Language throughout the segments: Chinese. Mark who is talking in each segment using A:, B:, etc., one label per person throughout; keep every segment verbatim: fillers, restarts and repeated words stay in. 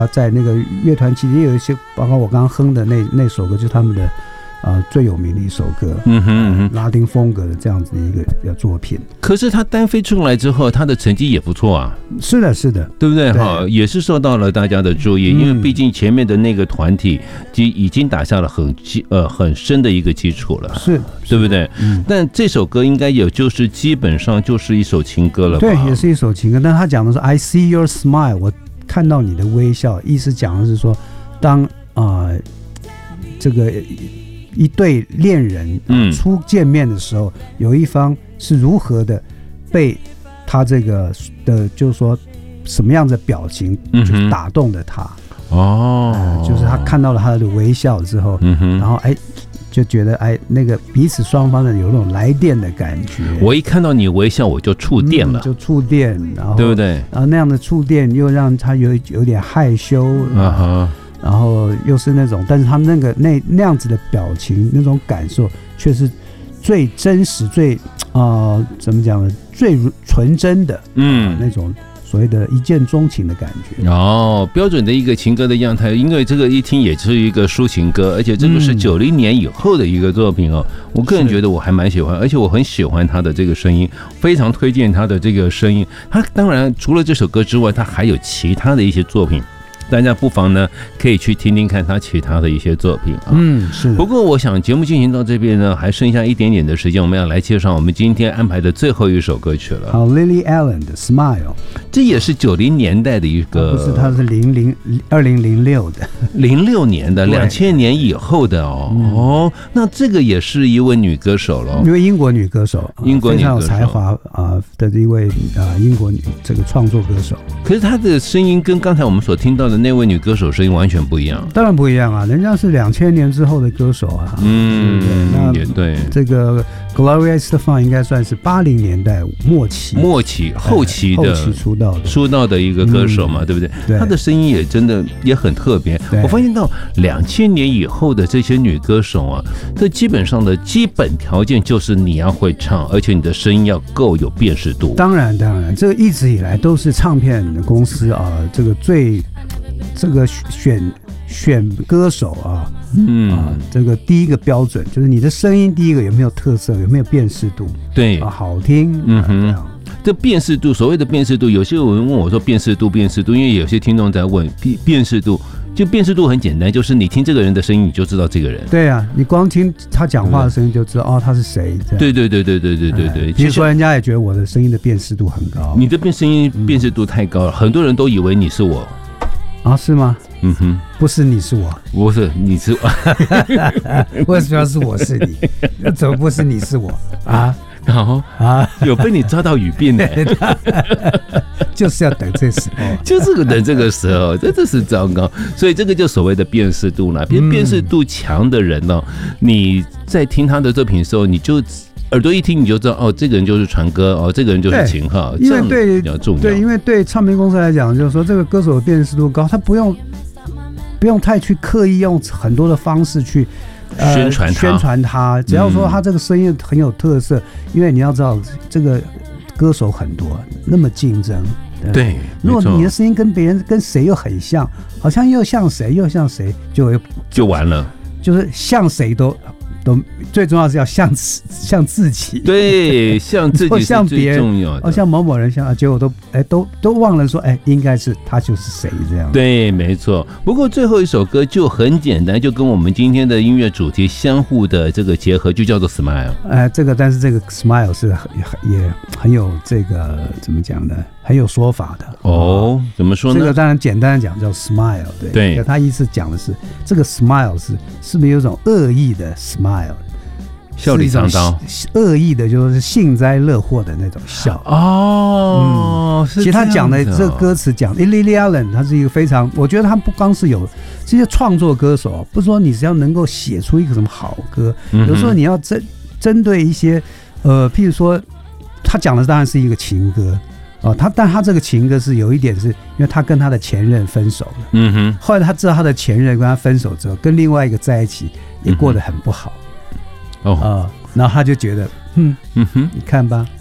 A: 在那个乐团期间有一些，包括我刚刚哼的那那首歌，就是他们的呃最有名的一首歌，嗯哼嗯哼，拉丁风格的这样子的一个一个作品。
B: 可是他单飞出来之后，他的成绩也不错啊。
A: 是的，是的，
B: 对不对？哈，也是受到了大家的注意，嗯、因为毕竟前面的那个团体已经打下了很基呃很深的一个基础了，
A: 是，
B: 对不对？嗯。但这首歌应该也就是基本上就是一首情歌了吧？
A: 对，也是一首情歌。但他讲的是 I see your smile， 我看到你的微笑，意思讲的是说，当啊、呃、这个一对恋人、呃、初见面的时候，有一方是如何的被他这个的，就是说什么样的表情就是打动了他。哦、呃，就是他看到了他的微笑之后，嗯、然后哎。就觉得哎，那个彼此双方的有那种来电的感觉。
B: 我一看到你微笑，我就触电了，嗯、
A: 就触电，然后
B: 对不对？
A: 然后那样的触电又让他有有点害羞，啊、然后又是那种，但是他那个那那样子的表情，那种感受，却是最真实、最啊、呃、怎么讲呢？最纯真的，嗯、呃，那种。所谓的一见钟情的感觉
B: 哦，标准的一个情歌的样态，因为这个一听也是一个抒情歌，而且这个是九零年以后的一个作品哦。嗯、我个人觉得我还蛮喜欢，而且我很喜欢他的这个声音，非常推荐他的这个声音。他当然除了这首歌之外，他还有其他的一些作品。大家不妨呢可以去听听看他其他的一些作品啊。
A: 嗯，是。
B: 不过我想节目进行到这边呢，还剩下一点点的时间，我们要来介绍我们今天安排的最后一首歌曲了。
A: 好 ，Lily Allen 的 Smile，
B: 这也是九零年代的一个，
A: 不是，它是零零二零零六的，
B: 零六年的，两千年以后的哦。嗯、哦，那这个也是一位女歌手了，
A: 一位英国女歌手，
B: 英国女歌手，
A: 非常有才华啊、呃、的一位啊、呃、英国女这个创作歌手。
B: 可是她的声音跟刚才我们所听到的那位女歌手声音完全不一样。
A: 当然不一样啊，人家是两千年之后的歌手啊。
B: 嗯，那也对。
A: 这个 Gloria Estefan 应该算是八零年代末期、
B: 末期、后期的、
A: 后期出道的
B: 出道的一个歌手嘛，嗯、对不对？
A: 对，
B: 她的声音也真的也很特别。我发现到两千年以后的这些女歌手啊，这基本上的基本条件就是你要会唱，而且你的声音要够有辨识度。
A: 当然，当然，这个一直以来都是唱片公司啊，这个最。这个选选歌手啊，嗯啊，这个第一个标准就是你的声音，第一个有没有特色，有没有辨识度，
B: 对
A: 啊，好听，
B: 嗯哼。这辨识度，所谓的辨识度，有些人问我说辨识度，辨识度，因为有些听众在问辨识度，就辨识度很简单，就是你听这个人的声音，你就知道这个人。
A: 对啊，你光听他讲话的声音就知道哦，他是谁。
B: 对对对对对对对对。
A: 比如说，人家也觉得我的声音的辨识度很高，
B: 你的辨声音辨识度太高了，很多人都以为你是我。
A: 啊，是吗？
B: 嗯哼，
A: 不是你是我，
B: 不是你是我，
A: 为什么是我是你？那怎么不是你是我啊？
B: 然后啊，有被你抓到语病呢，
A: 就是要等这时候，
B: 就是等这个时候，这真是糟糕。所以这个就所谓的辨识度了，辨辨识度强的人呢、哦，你在听他的作品的时候，你就。耳朵一听你就知道哦，这个人就是传歌哦，这个人就是秦昊，
A: 因为对
B: 比较重要。
A: 对，因为对唱片公司来讲，就是说这个歌手的辨识度高，他不用不用太去刻意用很多的方式去、
B: 呃、宣传他，
A: 宣传他。只要说他这个声音很有特色，嗯、因为你要知道这个歌手很多，那么竞争。对，
B: 对，
A: 如果你的声音跟别人跟谁又很像，好像又像谁又像谁，就
B: 就完了，
A: 就是像谁都。都最重要是要像像自己，
B: 对，像自己是
A: 像别人
B: 最重要的，
A: 哦，像某某人像，结果都哎都都忘了说，哎，应该是他就是谁这样。
B: 对，没错。不过最后一首歌就很简单，就跟我们今天的音乐主题相互的这个结合，就叫做 Smile。
A: 哎，这个但是这个 Smile 是也很有这个怎么讲呢？很有说法的
B: 哦。怎么说呢？
A: 这个当然简单的讲叫 Smile， 对对，他意思讲的是这个 Smile 是是不是有一种恶意的 Smile？
B: 笑里藏刀，
A: 恶意的，就是幸灾乐祸的那种笑
B: 哦。嗯、
A: 其实他讲的这个歌词讲 ，Lily Allen， 他是一个非常，我觉得他不光是有这些创作歌手，不是说你只要能够写出一个什么好歌，嗯、有时候你要针针对一些呃，譬如说他讲的当然是一个情歌。哦，他但他这个情歌是有一点是因为他跟他的前任分手了，嗯哼，后来他知道他的前任跟他分手之后，跟另外一个在一起也过得很不好，哦啊、呃，然后他就觉得，嗯嗯哼，你看吧，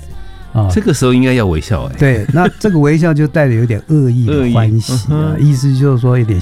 A: 啊，
B: 这个时候应该要微笑哎。
A: 对，那这个微笑就带着有点恶意的欢喜啊，意思就是说有点